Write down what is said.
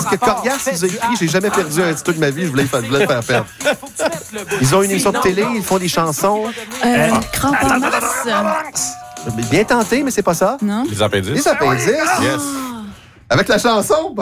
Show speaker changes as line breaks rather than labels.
Parce que Corias, ils ont écrit « J'ai jamais perdu un titre de ma vie, je voulais le faire perdre ». Ils ont une émission de télé, ils font des chansons.
Crampe en masse.
Bien tenté, mais c'est pas ça.
Non?
Les appendices.
Les appendices.
Yes.
Avec la chanson.